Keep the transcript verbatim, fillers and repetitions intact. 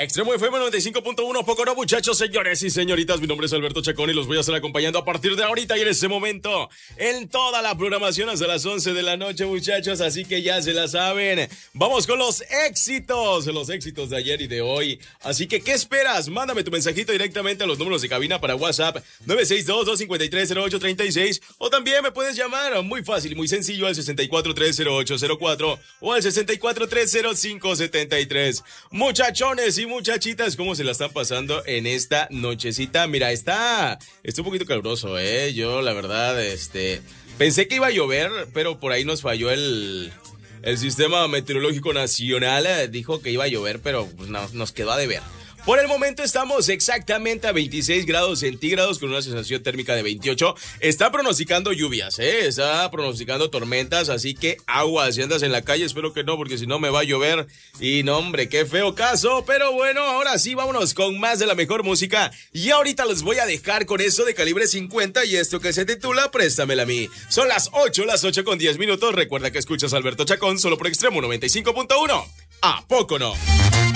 Extremo F M noventa y cinco punto uno, poco no, muchachos, señores y señoritas. Mi nombre es Alberto Chacón y los voy a estar acompañando a partir de ahorita y en este momento en toda la programación hasta las once de la noche, muchachos. Así que ya se la saben. Vamos con los éxitos, los éxitos de ayer y de hoy. Así que, ¿qué esperas? Mándame tu mensajito directamente a los números de cabina para WhatsApp nueve seis dos, dos cinco tres, cero ocho tres seis o también me puedes llamar muy fácil y muy sencillo al sesenta y cuatro tres cero ocho cero cuatro o al sesenta y cuatro tres cero cinco setenta y tres. Muchachones y muchachitas, ¿cómo se la están pasando en esta nochecita? Mira, está, está un poquito caluroso, ¿eh? Yo, la verdad, este, pensé que iba a llover, pero por ahí nos falló el, el Sistema Meteorológico Nacional. Dijo que iba a llover, pero pues, no, nos quedó a deber. Por el momento estamos exactamente a veintiséis grados centígrados con una sensación térmica de veintiocho. Está pronosticando lluvias, ¿eh? Está pronosticando tormentas, así que aguas. Si andas en la calle, espero que no, porque si no me va a llover. Y no, hombre, qué feo caso. Pero bueno, ahora sí, vámonos con más de la mejor música. Y ahorita los voy a dejar con eso de calibre cincuenta y esto que se titula Préstamela a mí. Son las ocho, las ocho con diez minutos. Recuerda que escuchas a Alberto Chacón solo por Extremo noventa y cinco punto uno. ¿A poco no?